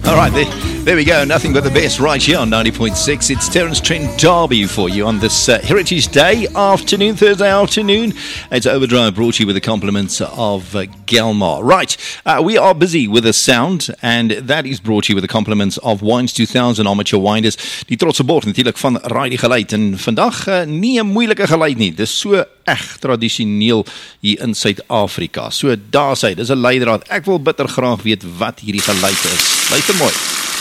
All right, there we go. Nothing but the best right here on 90.6. It's Terence Trent Derby for you on this Heritage Day afternoon, Thursday afternoon. It's Overdrive brought to you with the compliments of Gelmar. Right, we are busy with the sound, and that is brought to you with the compliments of Wines 2000 Amateur Winders. Die trotse bord natuurlijk van Raai Geluid. En vandag nie 'n moeilike geluid nie. Dis so echt tradisioneel hier in Suid-Afrika. So daar sê, dis 'n leidraad. Ek wil bitter graag weet wat hierdie geluid is. Luister mooi.